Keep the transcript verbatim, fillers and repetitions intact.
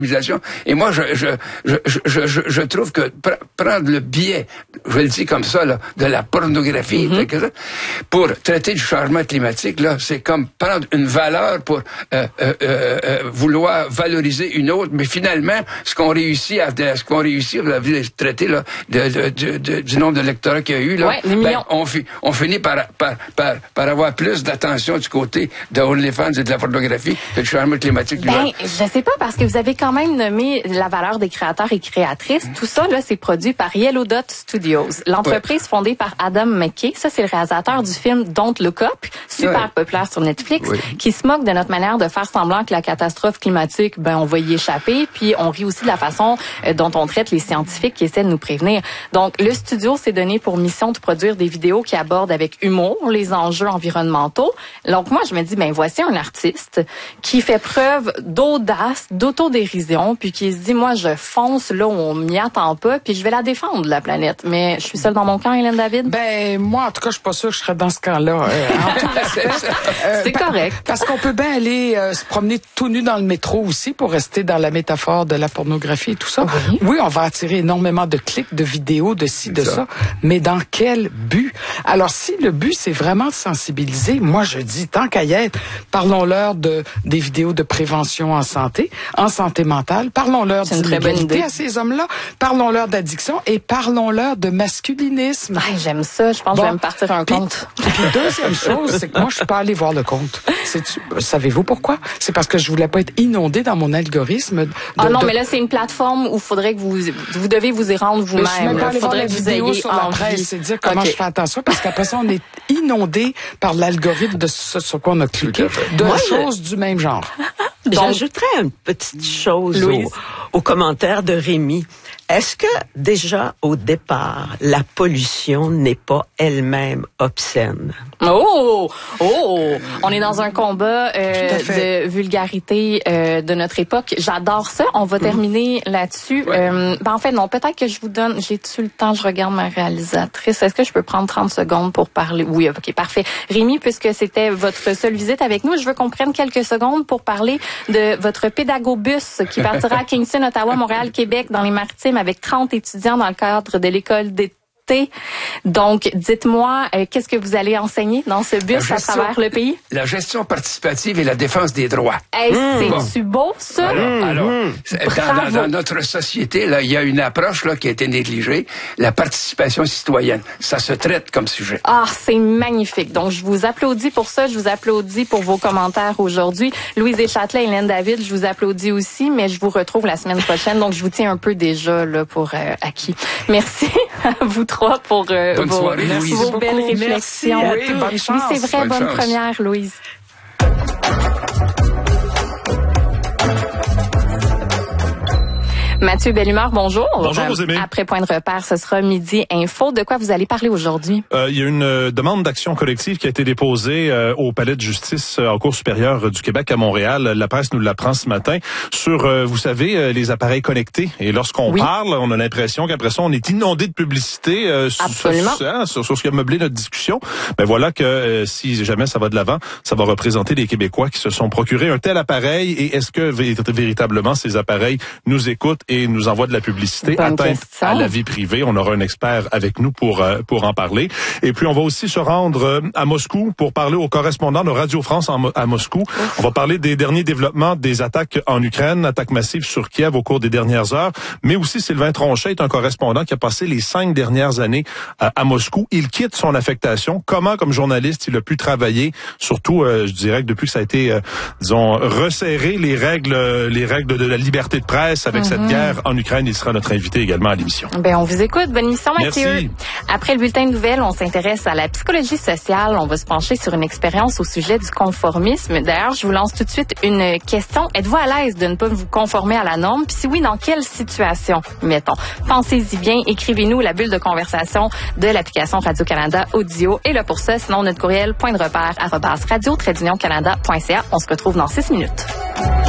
Et moi, je, je, je, je, je, je trouve que pr- prendre le biais, je le dis comme ça, là, de la pornographie, mm-hmm. pour traiter du changement climatique, là, c'est comme prendre une valeur pour euh, euh, euh, vouloir valoriser une autre. Mais finalement, ce qu'on réussit à, ce qu'on réussit, vous avez traité là, de, de, de, de, du nombre de lecteurs qu'il y a eu, là, ouais, ben, on, fi, on finit par, par, par, par avoir plus d'attention du côté de OnlyFans et de la pornographie que du changement climatique. Ben, je sais pas, parce que vous avez quand même nommé la valeur des créateurs et créatrices. Tout ça, là, c'est produit par Yellow Dot Studios. L'entreprise ouais. fondée par Adam McKay. Ça, c'est le réalisateur du film Don't Look Up, super ouais. populaire sur Netflix, oui. qui se moque de notre manière de faire semblant que la catastrophe climatique, ben, on va y échapper. Puis, on rit aussi de la façon euh, dont on traite les scientifiques qui essaient de nous prévenir. Donc, le studio s'est donné pour mission de produire des vidéos qui abordent avec humour les enjeux environnementaux. Donc, moi, je me dis, ben, voici un artiste qui fait preuve d'audace, d'autodérision, puis qui se dit, moi, je fonce là où on m'y attend pas, puis je vais la défendre, la planète. Mais je suis seule dans mon camp, Hélène David? Ben, moi, en tout cas, je suis pas sûre que je serais dans ce camp-là. Euh, en tout respect. euh, C'est correct. Parce qu'on peut bien aller euh, se promener tout nu dans le métro aussi, pour rester dans la métaphore de la pornographie et tout ça. Oui, oui on va attirer énormément de clics, de vidéos, de ci, de ça. ça. Mais dans quel but? Alors, si le but, c'est vraiment de sensibiliser, moi, je dis, tant qu'à y être, parlons-leur de, des vidéos de prévention en santé, en santé mentale, parlons-leur d'inégalité à ces hommes-là, parlons-leur d'addiction et parlons-leur de masculinisme. Ah, j'aime ça, je pense bon. que je vais me partir un compte. Et puis, deuxième chose, c'est que moi, je suis pas allée voir le compte. Savez-vous pourquoi? C'est parce que je voulais pas être inondée dans mon algorithme. De, ah non, de... mais là, c'est une plateforme où il faudrait que vous, vous devez vous y rendre vous-même. Mais je suis même pas allée voir la vidéo sur la presse, c'est dire comment okay. je fais attention, parce qu'après ça, on est inondé par l'algorithme de ce sur quoi on a cliqué, de moi, choses je... du même genre. J'ajouterais une petite chose au, au commentaire de Rémi. Est-ce que déjà au départ, la pollution n'est pas elle-même obscène? Oh, oh, on est dans un combat euh, de vulgarité euh, de notre époque. J'adore ça. On va terminer mmh. là-dessus. Ouais. Euh, ben en fait, non, peut-être que je vous donne. J'ai-tu le temps? Je regarde ma réalisatrice. Est-ce que je peux prendre trente secondes pour parler? Oui, ok, parfait. Rémi, puisque c'était votre seule visite avec nous, je veux qu'on prenne quelques secondes pour parler de votre pédagobus qui partira à Kingston, Ottawa, Montréal, Québec, dans les Maritimes, avec trente étudiants dans le cadre de l'école d'été. Donc, dites-moi, euh, qu'est-ce que vous allez enseigner dans ce bus gestion, à travers le pays? La gestion participative et la défense des droits. Hey, mmh. C'est-tu beau, ça? Alors, mmh. alors dans, dans, dans notre société, là, il y a une approche là qui a été négligée, la participation citoyenne. Ça se traite comme sujet. Ah, c'est magnifique. Donc, je vous applaudis pour ça. Je vous applaudis pour vos commentaires aujourd'hui. Louise Deschâtelet et Hélène David, je vous applaudis aussi, mais je vous retrouve la semaine prochaine. Donc, je vous tiens un peu déjà là pour euh, acquis. Merci à vous trois pour euh, bonne vos, soirée, Louise. vos belles beaucoup. réflexions. Merci, oui, bonne chance. Oui, c'est vrai, bonne, bonne première, Louise. Mathieu Bellumeur, bonjour. Bonjour, vous aimez. Après Point de repère, ce sera Midi Info. De quoi vous allez parler aujourd'hui? Euh, il y a une euh, demande d'action collective qui a été déposée euh, au Palais de justice euh, en Cour supérieure euh, du Québec à Montréal. La presse nous l'apprend ce matin sur, euh, vous savez, euh, les appareils connectés. Et lorsqu'on oui. parle, on a l'impression qu'après ça, on est inondé de publicité euh, sur, sur, sur, sur ce qui a meublé notre discussion. Ben voilà que euh, si jamais ça va de l'avant, ça va représenter les Québécois qui se sont procurés un tel appareil. Et est-ce que vé- véritablement ces appareils nous écoutent et nous envoie de la publicité, Bonne atteinte question. à la vie privée? On aura un expert avec nous pour euh, pour en parler. Et puis, on va aussi se rendre euh, à Moscou pour parler aux correspondants de Radio France en, à Moscou. Ouf. On va parler des derniers développements des attaques en Ukraine, attaques massives sur Kiev au cours des dernières heures. Mais aussi, Sylvain Tronchet est un correspondant qui a passé les cinq dernières années à, à Moscou. Il quitte son affectation. Comment, comme journaliste, il a pu travailler, surtout, euh, je dirais que depuis que ça a été, euh, disons, resserré les règles, les règles de la liberté de presse avec mm-hmm. cette guerre en Ukraine, il sera notre invité également à l'émission. Ben, on vous écoute. Bonne émission, Mathieu. Merci. Après le bulletin de nouvelles, on s'intéresse à la psychologie sociale. On va se pencher sur une expérience au sujet du conformisme. D'ailleurs, je vous lance tout de suite une question. Êtes-vous à l'aise de ne pas vous conformer à la norme? Puis si oui, dans quelle situation, mettons? Pensez-y bien. Écrivez-nous la bulle de conversation de l'application Radio-Canada Audio. Et là, pour ça, sinon, notre courriel, point de repère, arobase radio-canada.ca. On se retrouve dans six minutes.